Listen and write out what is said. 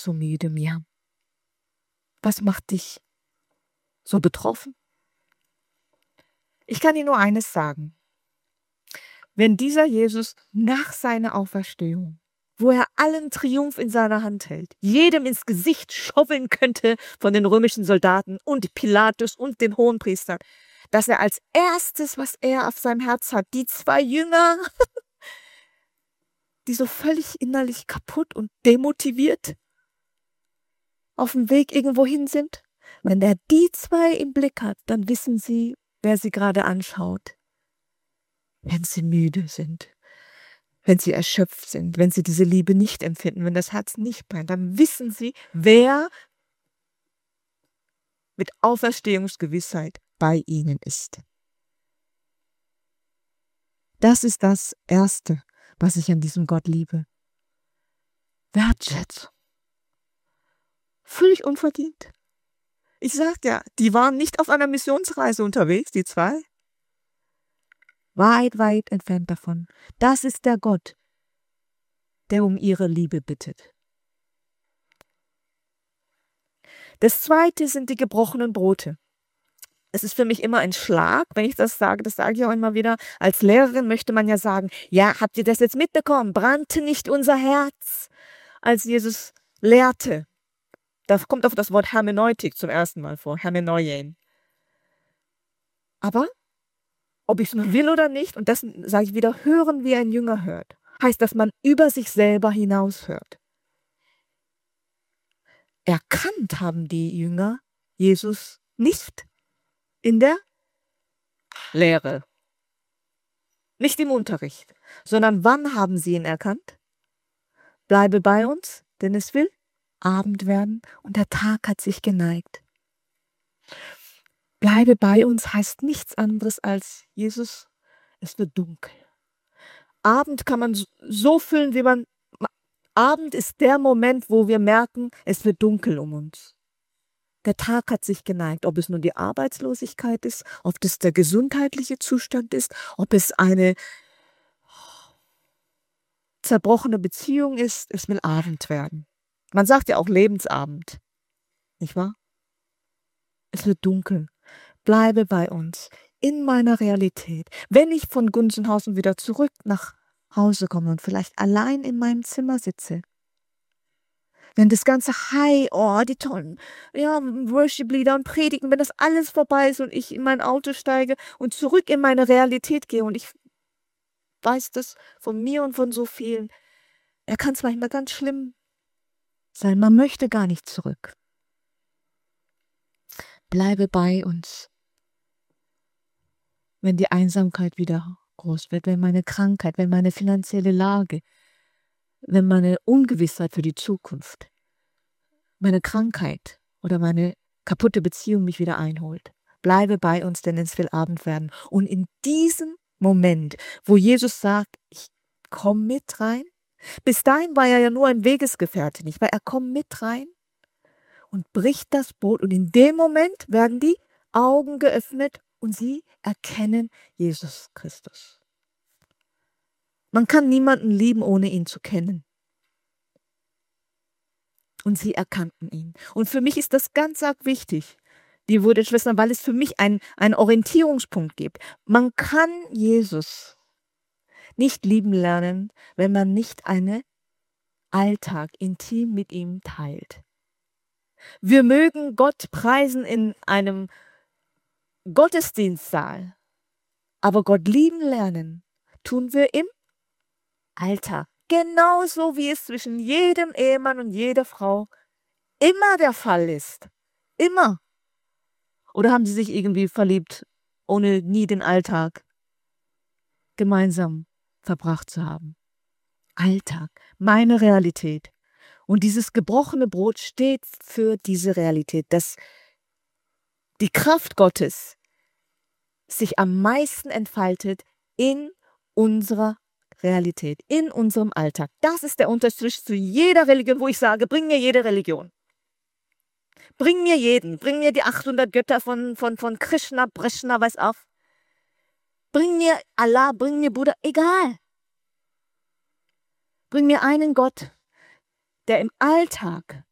so müde, Miriam? Was macht dich so betroffen? Ich kann dir nur eines sagen. Wenn dieser Jesus nach seiner Auferstehung, wo er allen Triumph in seiner Hand hält, jedem ins Gesicht schaufeln könnte von den römischen Soldaten und Pilatus und den Hohenpriestern, dass er als erstes, was er auf seinem Herz hat, die 2 Jünger, die so völlig innerlich kaputt und demotiviert auf dem Weg irgendwo hin sind, wenn er die 2 im Blick hat, dann wissen sie, wer sie gerade anschaut. Wenn sie müde sind, wenn sie erschöpft sind, wenn sie diese Liebe nicht empfinden, wenn das Herz nicht brennt, dann wissen sie, wer mit Auferstehungsgewissheit bei ihnen ist. Das ist das Erste, was ich an diesem Gott liebe. Wertschätzung. Völlig unverdient. Ich sag ja, die waren nicht auf einer Missionsreise unterwegs, die 2. Weit, weit entfernt davon. Das ist der Gott, der um ihre Liebe bittet. Das Zweite sind die gebrochenen Brote. Es ist für mich immer ein Schlag, wenn ich das sage ich auch immer wieder. Als Lehrerin möchte man ja sagen, ja, habt ihr das jetzt mitbekommen? Brannte nicht unser Herz, als Jesus lehrte? Da kommt auch das Wort Hermeneutik zum ersten Mal vor, Hermenoien. Aber ob ich es nun will oder nicht, und das sage ich wieder, hören wie ein Jünger hört, heißt, dass man über sich selber hinaus hört. Erkannt haben die Jünger Jesus nicht in der Lehre, nicht im Unterricht, sondern wann haben sie ihn erkannt? Bleibe bei uns, denn es will Abend werden und der Tag hat sich geneigt. Bleibe bei uns heißt nichts anderes als, Jesus, es wird dunkel. Abend kann man so füllen, wie man... Abend ist der Moment, wo wir merken, es wird dunkel um uns. Der Tag hat sich geneigt, ob es nun die Arbeitslosigkeit ist, ob es der gesundheitliche Zustand ist, ob es eine zerbrochene Beziehung ist, es will Abend werden. Man sagt ja auch Lebensabend, nicht wahr? Es wird dunkel. Bleibe bei uns, in meiner Realität. Wenn ich von Gunzenhausen wieder zurück nach Hause komme und vielleicht allein in meinem Zimmer sitze, wenn das ganze Hi, die tollen Worship-Lieder und Predigen, wenn das alles vorbei ist und ich in mein Auto steige und zurück in meine Realität gehe und ich weiß das von mir und von so vielen, er kann es manchmal ganz schlimm sein, man möchte gar nicht zurück. Bleibe bei uns, wenn die Einsamkeit wieder groß wird, wenn meine Krankheit, wenn meine finanzielle Lage, wenn meine Ungewissheit für die Zukunft, meine Krankheit oder meine kaputte Beziehung mich wieder einholt. Bleibe bei uns, denn es will Abend werden. Und in diesem Moment, wo Jesus sagt, ich komme mit rein, bis dahin war er ja nur ein Wegesgefährte, nicht wahr? Er kommt mit rein und bricht das Brot und in dem Moment werden die Augen geöffnet und sie erkennen Jesus Christus. Man kann niemanden lieben, ohne ihn zu kennen. Und sie erkannten ihn. Und für mich ist das ganz arg wichtig, liebe Schwestern, weil es für mich einen Orientierungspunkt gibt. Man kann Jesus nicht lieben lernen, wenn man nicht einen Alltag intim mit ihm teilt. Wir mögen Gott preisen in einem Gottesdienstsaal, aber Gott lieben lernen tun wir im Alltag. Genauso wie es zwischen jedem Ehemann und jeder Frau immer der Fall ist. Immer. Oder haben sie sich irgendwie verliebt, ohne nie den Alltag gemeinsam verbracht zu haben? Alltag, meine Realität. Und dieses gebrochene Brot steht für diese Realität, dass die Kraft Gottes sich am meisten entfaltet in unserer Realität, in unserem Alltag. Das ist der Unterschied zu jeder Religion, wo ich sage, bring mir jede Religion. Bring mir jeden, bring mir die 800 Götter von Krishna, Breshna, weiß auf. Bring mir Allah, bring mir Buddha, egal. Bring mir einen Gott, der im Alltag